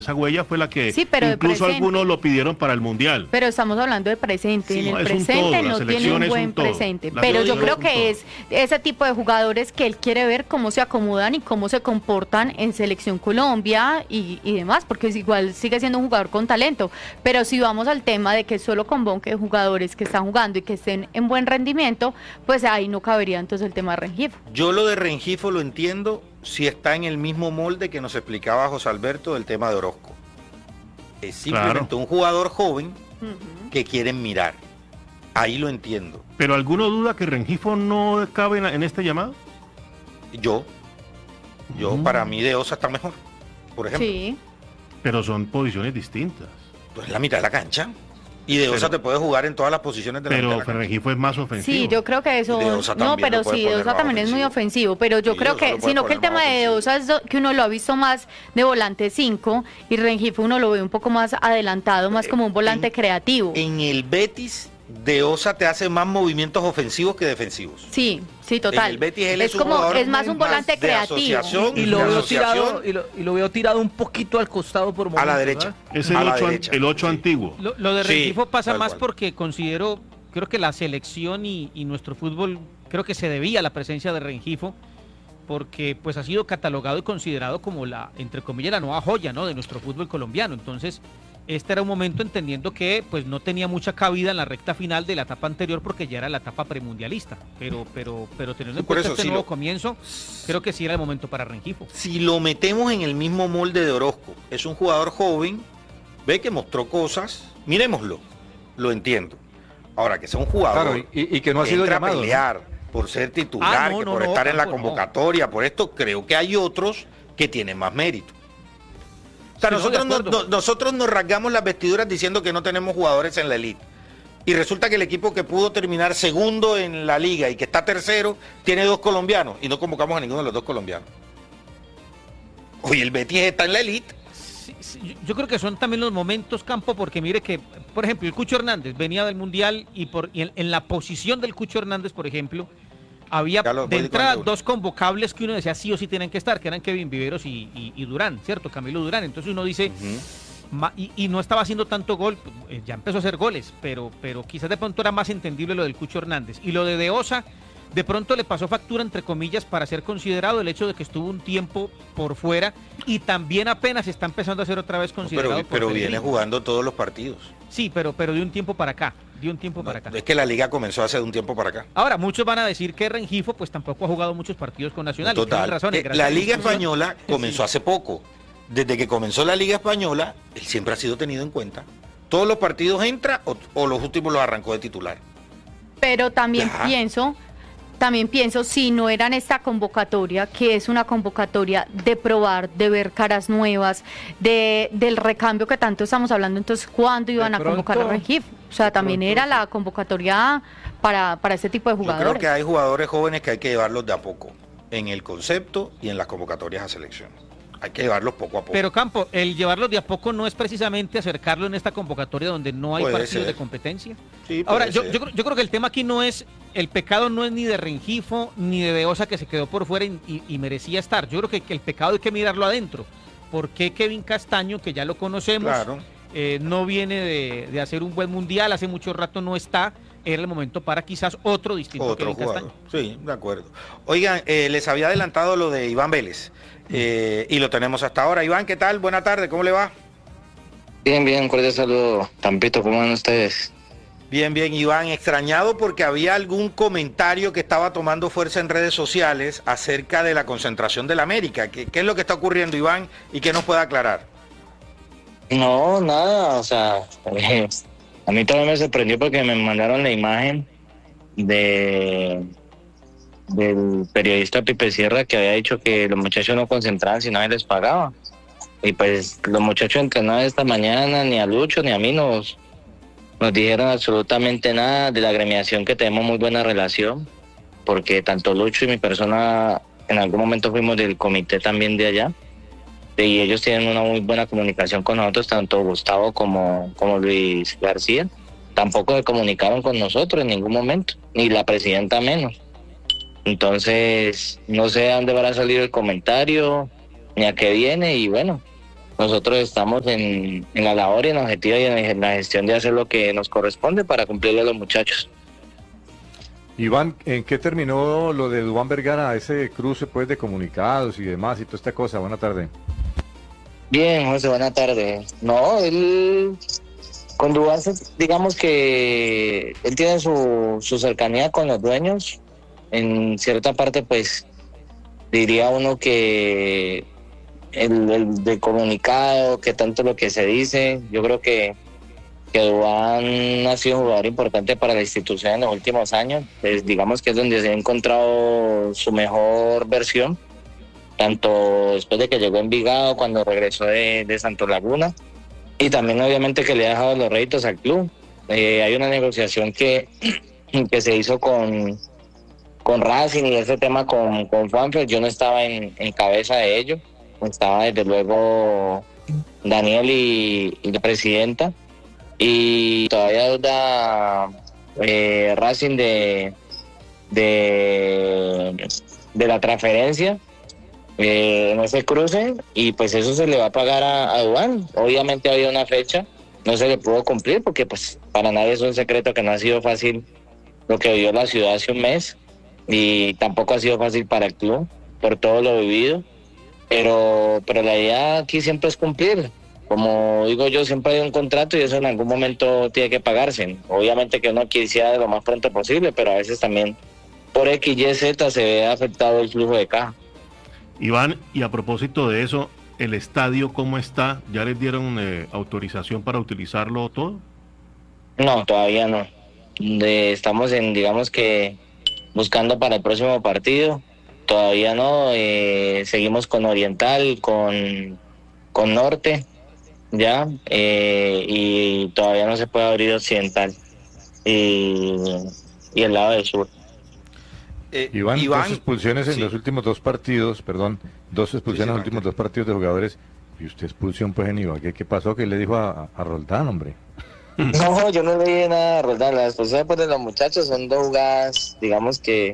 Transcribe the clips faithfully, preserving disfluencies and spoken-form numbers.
Esa huella fue la que sí, pero incluso algunos lo pidieron para el Mundial. Pero estamos hablando de presente. Sí, en el es un presente todo, no tiene un buen un presente. La pero yo creo es que es ese tipo de jugadores que él quiere ver cómo se acomodan y cómo se comportan en Selección Colombia y, y demás, porque es igual sigue siendo un jugador con talento. Pero si vamos al tema de que solo convoque jugadores que están jugando y que estén en buen rendimiento, pues ahí no cabería entonces el tema de Rengifo. Yo lo de Rengifo lo entiendo si está en el mismo molde que nos explicaba José Alberto del tema de Orozco. Es simplemente claro. un jugador joven uh-huh. que quieren mirar. Ahí lo entiendo. ¿Pero alguno duda que Rengifo no cabe en, en este llamado? Yo. Yo, uh-huh. para mí De Osa está mejor, por ejemplo. Sí. Pero son posiciones distintas. Pues la mitad de la cancha. Y De Osa te puede jugar en todas las posiciones de la Pero Rengifo es más ofensivo. Sí, yo creo que eso... No, pero sí, De Osa también es muy ofensivo. Pero yo sí, creo que... Sino que el tema de De Osa es que uno lo ha visto más de volante cinco y Rengifo uno lo ve un poco más adelantado, más como un volante en, creativo. En el Betis, De Osa te hace más movimientos ofensivos que defensivos. Sí, sí, total. En el Betis él es, es, como, un es más un volante creativo. Y, y, lo veo tirado, y, lo, y lo veo tirado un poquito al costado por momentos. A la derecha. Es el ocho el ocho sí. antiguo. Lo, lo de Rengifo sí, pasa más cual. porque considero, creo que la selección y, y nuestro fútbol, creo que se debía a la presencia de Rengifo, porque pues ha sido catalogado y considerado como la, entre comillas, la nueva joya, ¿no?, de nuestro fútbol colombiano. Entonces, este era un momento entendiendo que pues no tenía mucha cabida en la recta final de la etapa anterior porque ya era la etapa premundialista, pero pero pero teniendo en cuenta eso, este si nuevo lo, comienzo, creo que sí era el momento para Rengifo. Si lo metemos en el mismo molde de Orozco, es un jugador joven, ve que mostró cosas, miremoslo, lo entiendo. Ahora que sea un jugador claro, y, y que no ha sido entra llamado, a pelear, ¿no?, por ser titular, ah, no, que no, por no, estar no, en la convocatoria, no. por esto, creo que hay otros que tienen más mérito. O sea, sí, nosotros, no, no, nosotros nos rasgamos las vestiduras diciendo que no tenemos jugadores en la elite. Y resulta que el equipo que pudo terminar segundo en la liga y que está tercero, tiene dos colombianos. Y no convocamos a ninguno de los dos colombianos. Oye, el Betis está en la elite. Sí, sí, yo creo que son también los momentos, Campo, porque mire que, por ejemplo, el Cucho Hernández venía del Mundial y, por, y en, en la posición del Cucho Hernández, por ejemplo, había de entrada dos convocables que uno decía sí o sí tienen que estar, que eran Kevin Viveros y, y, y Durán, ¿cierto? Camilo Durán. Entonces uno dice, uh-huh. ma, y, y no estaba haciendo tanto gol, eh, ya empezó a hacer goles, pero, pero quizás de pronto era más entendible lo del Cucho Hernández. Y lo de De Osa, de pronto le pasó factura, entre comillas, para ser considerado el hecho de que estuvo un tiempo por fuera y también apenas está empezando a ser otra vez considerado. No, pero pero viene jugando todos los partidos. Sí, pero, pero de un tiempo para acá. De un tiempo no, para acá. Es que la liga comenzó hace de un tiempo para acá. Ahora, muchos van a decir que Rengifo pues tampoco ha jugado muchos partidos con Nacional. Total. Razón, eh, la Liga Española comenzó sí. hace poco. Desde que comenzó la Liga Española, él siempre ha sido tenido en cuenta. Todos los partidos entra o, o los últimos los arrancó de titular. Pero también ya. pienso... También pienso, si no era en esta convocatoria, que es una convocatoria de probar, de ver caras nuevas, de del recambio que tanto estamos hablando, entonces, ¿cuándo iban pronto, a convocar a Rengifo? O sea, también pronto, era la convocatoria para, para este tipo de jugadores. Yo creo que hay jugadores jóvenes que hay que llevarlos de a poco, en el concepto y en las convocatorias a selección. Hay que llevarlos poco a poco. Pero Campo, el llevarlos de a poco no es precisamente acercarlo en esta convocatoria donde no hay puede partidos ser. de competencia. Sí, Ahora, yo, yo, yo creo que el tema aquí no es, el pecado no es ni de Rengifo ni de De Osa, que se quedó por fuera y, y, y merecía estar. Yo creo que, que el pecado hay que mirarlo adentro. ¿Por qué Kevin Castaño, que ya lo conocemos, claro. eh, no viene de, de hacer un buen mundial, hace mucho rato no está? Era el momento para quizás otro distinto otro Kevin jugador. Castaño. Sí, de acuerdo. Oigan, eh, les había adelantado lo de Iván Vélez. Eh, y lo tenemos hasta ahora. Iván, ¿qué tal? Buena tarde, ¿cómo le va? Bien, bien, cordial saludo. Tampito, ¿cómo van ustedes? Bien, bien, Iván, extrañado porque había algún comentario que estaba tomando fuerza en redes sociales acerca de la concentración del América. ¿Qué, qué es lo que está ocurriendo, Iván? ¿Y qué nos puede aclarar? No, nada, o sea, eh, a mí también me sorprendió porque me mandaron la imagen de... del periodista Pipe Sierra, que había dicho que los muchachos no concentraban si nadie les pagaba. Y pues los muchachos entrenaban esta mañana, ni a Lucho ni a mí nos, nos dijeron absolutamente nada de la agremiación, que tenemos muy buena relación, porque tanto Lucho y mi persona en algún momento fuimos del comité también de allá, y ellos tienen una muy buena comunicación con nosotros, tanto Gustavo como, como Luis García. Tampoco se comunicaron con nosotros en ningún momento, ni la presidenta menos. Entonces, no sé a dónde va a salir el comentario, ni a qué viene, y bueno, nosotros estamos en, en la labor y en el objetivo y en la gestión de hacer lo que nos corresponde para cumplirle a los muchachos. Iván, ¿en qué terminó lo de Duván Vergara, ese cruce pues de comunicados y demás y toda esta cosa? Buena tarde. Bien, José, buena tarde. No, él, con Duván, digamos que él tiene su, su cercanía con los dueños. En cierta parte, pues, diría uno que el, el de comunicado, que tanto lo que se dice, yo creo que que Duván ha sido un jugador importante para la institución en los últimos años, pues digamos que es donde se ha encontrado su mejor versión, tanto después de que llegó a Envigado, cuando regresó de, de Santo Laguna, y también obviamente que le ha dejado los réditos al club. Eh, hay una negociación que, que se hizo con, con Racing y ese tema con, con Juanfer, yo no estaba en, en cabeza de ello, estaba desde luego Daniel y, y la presidenta, y todavía duda eh, Racing de, de, de la transferencia eh, en ese cruce, y pues eso se le va a pagar a, a Duván. Obviamente había una fecha, no se le pudo cumplir porque pues para nadie es un secreto que no ha sido fácil lo que vivió la ciudad hace un mes, y tampoco ha sido fácil para el club por todo lo vivido, pero, pero la idea aquí siempre es cumplir. Como digo yo, siempre hay un contrato y eso en algún momento tiene que pagarse. Obviamente que uno quisiera de lo más pronto posible, pero a veces también por X, Y, Z se ve afectado el flujo de caja. Iván, y a propósito de eso, ¿el estadio cómo está? ¿Ya les dieron eh, autorización para utilizarlo todo? No, todavía no. De, estamos en, digamos que, buscando para el próximo partido. Todavía no. Eh, seguimos con Oriental, con, con Norte. Ya, eh, y todavía no se puede abrir Occidental y, y el lado del sur. Eh, Iván, Iván, dos expulsiones en sí. los últimos dos partidos, perdón, dos expulsiones en los últimos dos partidos de jugadores, y usted expulsión pues en Ibagué. ¿Qué pasó? ¿Qué le dijo a, a Roldán, hombre? No, yo no le dije nada a Roldán. Las expulsiones pues, de los muchachos son dos jugadas, digamos que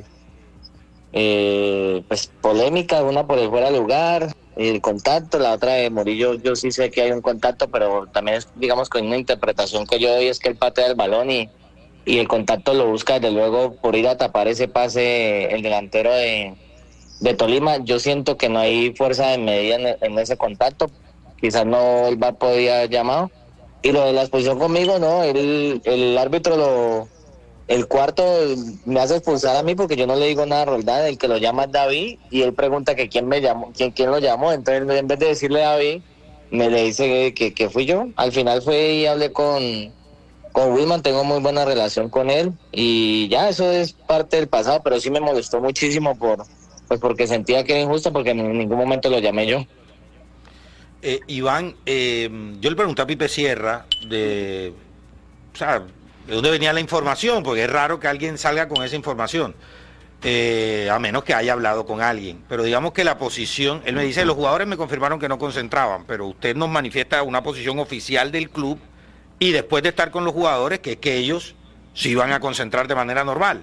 eh, pues polémicas, una por el fuera de lugar, el contacto, la otra de Murillo, yo sí sé que hay un contacto, pero también es, digamos, con una interpretación que yo doy, es que él patea el balón y, y el contacto lo busca desde luego por ir a tapar ese pase el delantero de, de Tolima. Yo siento que no hay fuerza de medida en, en ese contacto, quizás no el V A R podía haber llamado, y lo de la expulsión conmigo, no, el, el árbitro lo... El cuarto me hace expulsar a mí porque yo no le digo nada a Roldán, el que lo llama es David, y él pregunta que quién me llamó, quién, quién lo llamó, entonces en vez de decirle a David, me le dice que, que fui yo. Al final fue y hablé con, con Wilman, tengo muy buena relación con él, y ya eso es parte del pasado, pero sí me molestó muchísimo por pues porque sentía que era injusto, porque en ningún momento lo llamé yo. Eh, Iván, eh, yo le pregunté a Pipe Sierra de... O sea, ¿de dónde venía la información? Porque es raro que alguien salga con esa información, eh, a menos que haya hablado con alguien. Pero digamos que la posición, él me dice, los jugadores me confirmaron que no concentraban, pero usted nos manifiesta una posición oficial del club y después de estar con los jugadores, que es que ellos se iban a concentrar de manera normal.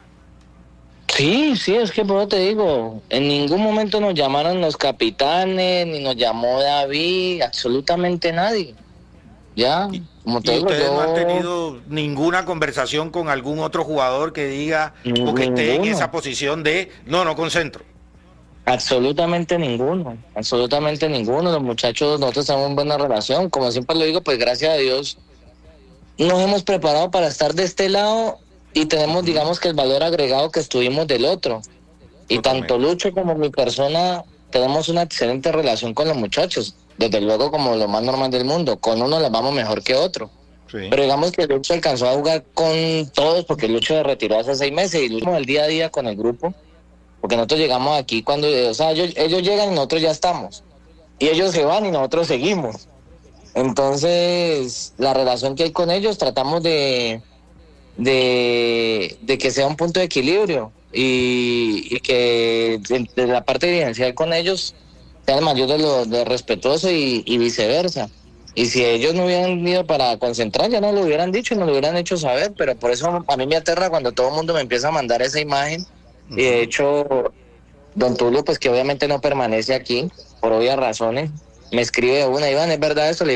Sí, sí, es que por eso te digo, en ningún momento nos llamaron los capitanes, ni nos llamó David, absolutamente nadie. Ya, como te ¿Y digo, ustedes yo... no han tenido ninguna conversación con algún otro jugador que diga o que esté en esa posición de no, no concentro? Absolutamente ninguno, absolutamente ninguno. Los muchachos, nosotros tenemos buena relación, como siempre lo digo, pues gracias a Dios nos hemos preparado para estar de este lado y tenemos, digamos, que el valor agregado que estuvimos del otro. Y Totalmente. Tanto Lucho como mi persona tenemos una excelente relación con los muchachos. Desde luego, como lo más normal del mundo, con uno les vamos mejor que otro. Sí. Pero digamos que Lucho alcanzó a jugar con todos, porque Lucho se retiró hace seis meses y Lucho el día a día con el grupo, porque nosotros llegamos aquí cuando, o sea, ellos, ellos llegan y nosotros ya estamos, y ellos se van y nosotros seguimos. Entonces, la relación que hay con ellos, tratamos de, de, de que sea un punto de equilibrio, y, y que de, de la parte dirigencial con ellos sea el mayor de lo de respetuoso y, y viceversa. Y si ellos no hubieran ido para concentrar, ya no lo hubieran dicho y no lo hubieran hecho saber, pero por eso a mí me aterra cuando todo el mundo me empieza a mandar esa imagen. Uh-huh. Y de hecho, don Tulio, pues que obviamente no permanece aquí, por obvias razones, me escribe una, Iván, ¿es verdad eso? Le